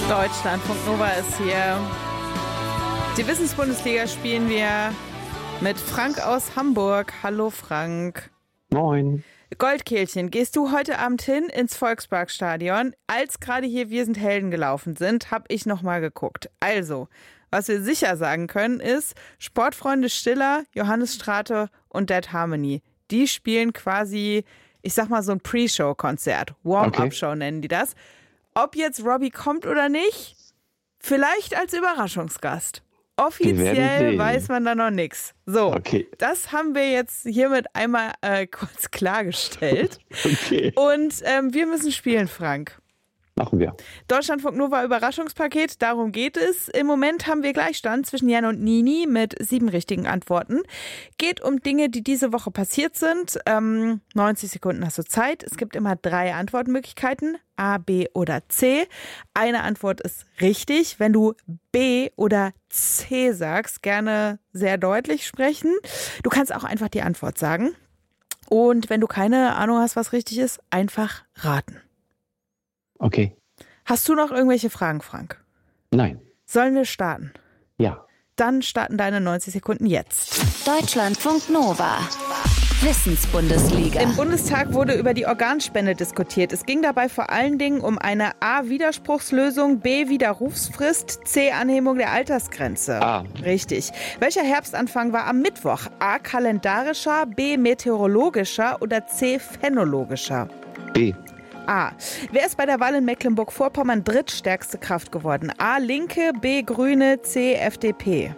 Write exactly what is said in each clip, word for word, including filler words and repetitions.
Deutschlandfunk Nova ist hier. Die Wissensbundesliga spielen wir mit Frank aus Hamburg. Hallo Frank. Moin. Goldkehlchen, gehst du heute Abend hin ins Volksparkstadion? Als gerade hier Wir sind Helden gelaufen sind, habe ich nochmal geguckt. Also, was wir sicher sagen können ist, Sportfreunde Stiller, Johannes Strate und Dead Harmony, die spielen quasi, ich sag mal so ein Pre-Show-Konzert. Warm-Up-Show okay. nennen die das. Ob jetzt Robbie kommt oder nicht, vielleicht als Überraschungsgast. Offiziell weiß man da noch nichts. So, okay. Das haben wir jetzt hiermit einmal äh, kurz klargestellt. Okay. Und ähm, wir müssen spielen, Frank. Machen wir. Deutschlandfunk Nova Überraschungspaket, darum geht es. Im Moment haben wir Gleichstand zwischen Jan und Nini mit sieben richtigen Antworten. Geht um Dinge, die diese Woche passiert sind. Ähm, neunzig Sekunden hast du Zeit. Es gibt immer drei Antwortmöglichkeiten, A, B oder C. Eine Antwort ist richtig. Wenn du B oder C sagst, gerne sehr deutlich sprechen. Du kannst auch einfach die Antwort sagen. Und wenn du keine Ahnung hast, was richtig ist, einfach raten. Okay. Hast du noch irgendwelche Fragen, Frank? Nein. Sollen wir starten? Ja. Dann starten deine neunzig Sekunden jetzt. Deutschlandfunk Nova. Wissensbundesliga. Im Bundestag wurde über die Organspende diskutiert. Es ging dabei vor allen Dingen um eine A. Widerspruchslösung, B. Widerrufsfrist, C. Anhebung der Altersgrenze. A. Richtig. Welcher Herbstanfang war am Mittwoch? A. Kalendarischer, B. Meteorologischer oder C. Phänologischer? B. A. Wer ist bei der Wahl in Mecklenburg-Vorpommern drittstärkste Kraft geworden? A. Linke, B. Grüne, C. F D P.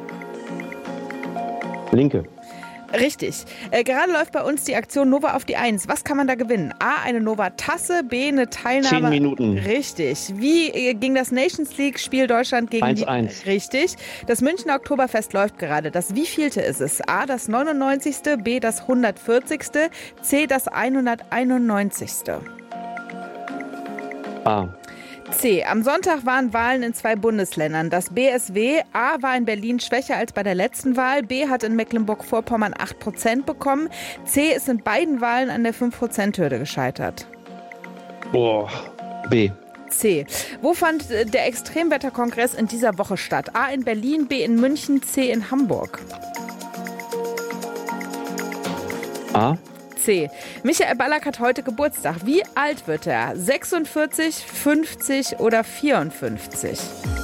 Linke. Richtig. Äh, gerade läuft bei uns die Aktion Nova auf die Eins. Was kann man da gewinnen? A. Eine Nova-Tasse, B. Eine Teilnahme. Zehn Minuten. Richtig. Wie äh, ging das Nations League-Spiel Deutschland gegen eins die... eins. Richtig. Das Münchner Oktoberfest läuft gerade. Das wievielte ist es? A. Das neunundneunzigste, B. Das hundertvierzigste, C. Das hunderteinundneunzigste. A. C. Am Sonntag waren Wahlen in zwei Bundesländern. Das B S W A war in Berlin schwächer als bei der letzten Wahl. B hat in Mecklenburg-Vorpommern acht Prozent bekommen. C ist in beiden Wahlen an der fünf Prozent Hürde gescheitert. Boah. B. C. Wo fand der Extremwetterkongress in dieser Woche statt? A in Berlin, B in München, C in Hamburg. A. C. Michael Ballack hat heute Geburtstag. Wie alt wird er? sechsundvierzig, fünfzig oder vierundfünfzig?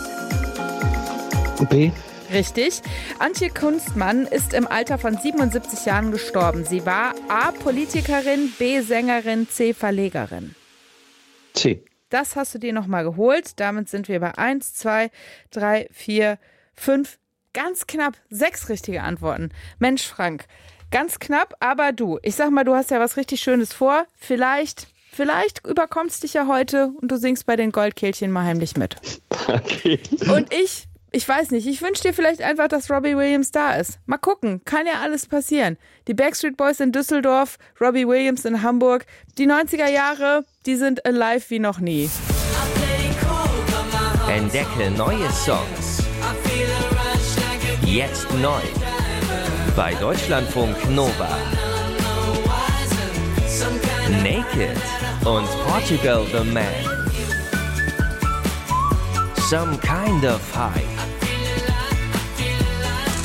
B. Richtig. Antje Kunstmann ist im Alter von siebenundsiebzig Jahren gestorben. Sie war A. Politikerin, B. Sängerin, C. Verlegerin. C. Das hast du dir nochmal geholt. Damit sind wir bei eins, zwei, drei, vier, fünf, ganz knapp sechs richtige Antworten. Mensch, Frank. Ganz knapp, aber du, ich sag mal, du hast ja was richtig Schönes vor. Vielleicht, vielleicht überkommst dich ja heute und du singst bei den Goldkehlchen mal heimlich mit. Okay. Und ich, ich weiß nicht, ich wünsche dir vielleicht einfach, dass Robbie Williams da ist. Mal gucken, kann ja alles passieren. Die Backstreet Boys in Düsseldorf, Robbie Williams in Hamburg. Die neunziger Jahre, die sind alive wie noch nie. Entdecke neue Songs. Jetzt neu. Bei Deutschlandfunk Nova. Naked und Portugal the Man. Some Kind of High.